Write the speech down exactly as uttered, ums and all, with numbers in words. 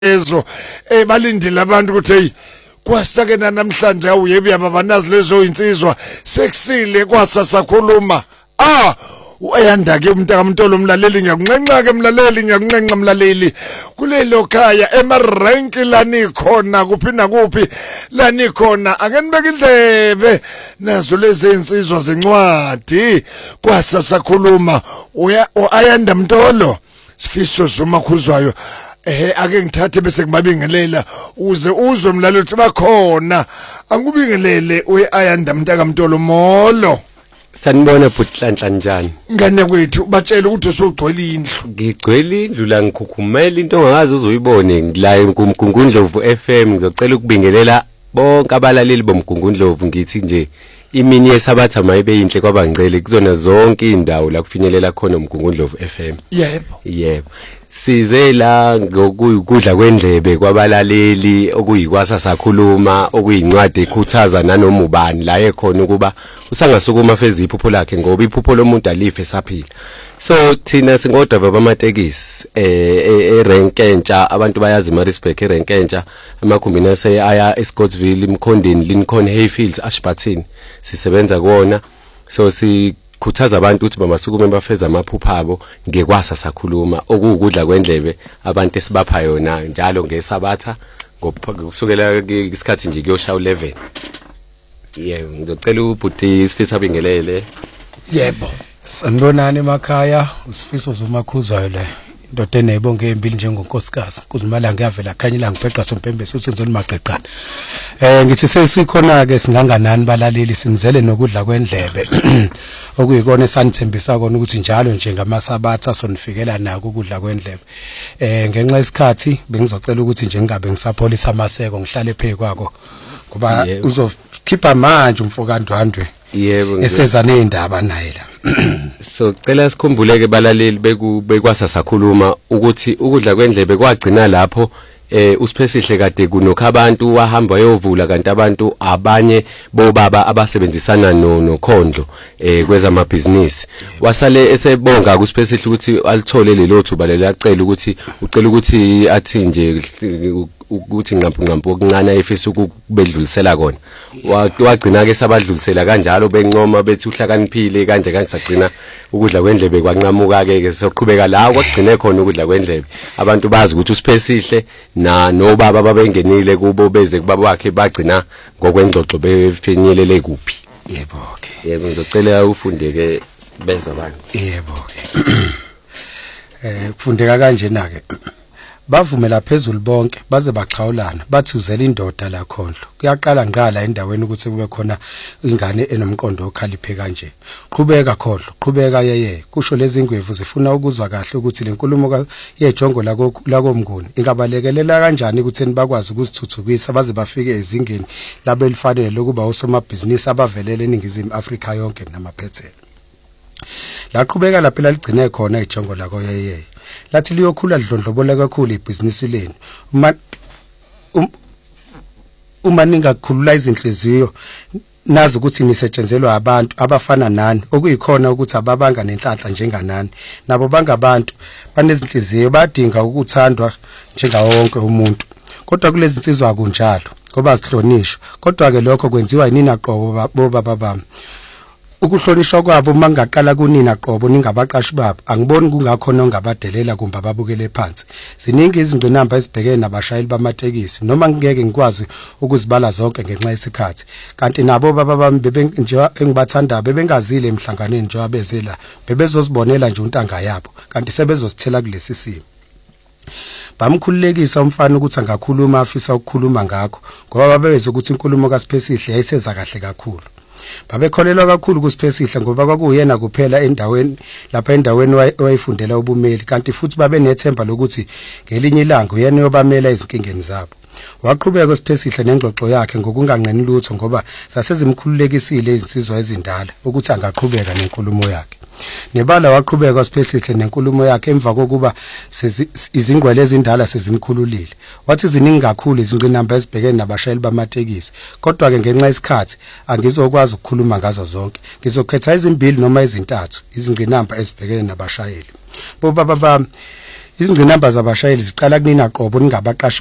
ezo eh balindile abantu ukuthi hey kwasake namhlanje awuyebi yabanazi lezo insizwa sekusile kwasasakhuluma ah uyanda ke umuntu akamntolo umlaleli ngiyakunqenqa ke mlaleli ngiyakunqenqa mlaleli kulelo khaya emarank lani khona kuphi na kuphi lani khona ake nibeke indlebe nazo lezi insizwa zencwadi kwasasakhuluma uya ayanda mntolo sifiso zuma khuzwayo eh ake ngithathe bese ngibabingelela uze uzwe mlaleli ukuthi bakhona angubingelele uye ayanda mntaka mntolo molo. Sanibona butlanhla njani ngane kwethu batshela ukuthi usugcwele indlu. Ngigcwele indlu la ngikhukhumela into ongazi uzoyibone la kuMgungundlovu F M ngizocela ukubingelela bonke abalaleli bomGungundlovu ngithi nje imini yesabatha mayibe yinhle kwabangcele kuzona zonke indawo la kufinyelela khona uMgungundlovu F M. Yebo yebo size la ngokuyikudla kwendlebe kwabalaleli okuyikwasa sakhuluma okuyincwadi ekhuthaza nanoma ubani la ekhona ukuba usangasukuma feza iphupho lakhe ngoba iphupho lomuntu alife saphila. So thina singodaba bamatekisi eh erank entsha abantu bayazi Maritzburg erank entsha amakhumbini ase aya eScottsville iMkhondeni Lincoln Hayfields Ashburton sisebenza kuona so si khuthaza abantu ukuthi bamasukume bafeza amaphupho abo ngekwasa sakhuluma okukudla kwendlebe abantu esibapha yona njalo ngesabatha kusukela isikhathi nje kuyoshaya eleven. Yebo ngicela ubhuti Sifiso abingelele. Yebo sanibonani emakhaya uSifiso zomakhuzwayo la indoda enezibonge empili njengonkosikazi kuzimala ngiyavela khanyela ngipheqa sompembe sothunzela maqeqana. Eh ngithi sesikhona ke singanganani balaleli sinizele nokudla kwendlebe okuyikona esanithembisa kona ukuthi njalo nje ngamasabatha sonifikela nako ukudla kwendlebe. Eh ngenxa yesikhathi bengizocela ukuthi nje ngingabe ngisapholisa amaseko ngihlale phe kwako ngoba uzokhipha manje umfokandwandwe. Yebo eseza nezindaba naye la. So cela sikhumbuleke balaleli bekwasa sakhuluma ukuthi ukudla kwendlebe kwagcina lapho eh uSiphesihle kade kunokho abantu wahamba yovula kanti abantu abanye bobaba abasebenzisana no nokhondlo eh kwezamabhizinisi wasale esebonga kuSiphesihle ukuthi alithole lelo thuba lelacela ukuthi ucela ukuthi athi nje ukuthi nqampu nqampu okuncane efisa ukubedlulisela kona wagcina ke sabadlulisela kanjalo bencoma bethi uhlakaniphile kanje kanje sagcina ukudla kwendlebe kwanqamuka ke soqhubeka la kwagcine khona ukudla kwendlebe abantu bazi ukuthi uSiphesihle na nobaba babengenile kubo beze kubaba wakhe bagcina ngokwengxoxo befinyelele kuphi. Yebo ke yebo ngizocela ufunde ke benza bani. Yebo ke eh kufundeka kanje na ke bavumela phezulu bonke baze baxhawulana bathi uzela indoda la khondlo kuyaqala ngqala endaweni ukuthi kube khona ingane enomqondo okhaliphe kanje qhubeka khondlo qhubeka yeye kusho lezi ingwevu zifuna ukuzwa kahle ukuthi lenkulumo yejongo lako lakomnguni ingabalekelela kanjani ukuthi bakwazi ukuzithuthukisa baze bafike ezingeni labelifanele lokuba usomabhizinisi abavelele eNingizimu Afrika yonke namaphethelo. Laqhubeka lapha laligcine khona ijongo lako yeye lathi liyokhula dlondlobola kakhulu ibhizinisi leni uma uma ningakhulula izinhliziyo nazi ukuthi nisetshenzelwa abantu abafana nani okuyikhona ukuthi ababanga nenhlanhla njenganani nabo bangabantu banezinhliziyo badinga ukuthandwa njengawo wonke umuntu kodwa kulezi insizwa akunjalo ngoba sihlonishwa kodwa ke lokho kwenziwa yinina qobo bobaba bami ukuhlonishwa kwabo mangaqala kunina qobo ningabaqashi babo angiboni kungakhona ongabadelela kumbe ababukele phansi. Ziningi izinto namba ezibhekene nabashayeli bamatekisi noma ngeke ngikwazi ukuzibala zonke ngenxa yesikhathi kanti nabo baba bami bebenje engibathanda bebengazile emhlanganweni nje abezela bebezozibonela nje untanga yabo kanti sebezosithela kulesi simo. Bamkhululekisa umfana ukuthi angakhuluma afisa ukukhuluma ngakho ngoba babeze ukuthi inkulumo kaSiphesihle yayiseza kahle kakhulu. Babekholelwa kakhulu kuSiphesihle ngoba kwakuyena kuphela endaweni lapha endaweni wayifundela ubumeli kanti futhi babe nethemba lokuthi ngelinye ilanga uyena yobamela izinkingeni zabo. Waqhubeka uSiphesihle nengxoxo yakhe ngokunganqeni lutho ngoba sasezimkhululekisile izinsizwa ezindala ukuthi angaqhubeka nenkulumo yakhe. Nebala waqhubeka uSiphesihle nenkulumo yakhe emva kokuba izingwele ezindala sezimkhululile. Wathi ziningi kakhulu izingqinamba ezibhekene nabashayeli bamatekisi kodwa ke ngenxa yesikhathi angizokwazi ukukhuluma ngazo zonke. Ngizokhetha ezimbili noma ezintathu izingqinamba ezibhekene nabashayeli. Bo baba bami izingqinamba zabashayeli ziqala kunina qobo ningabaqashi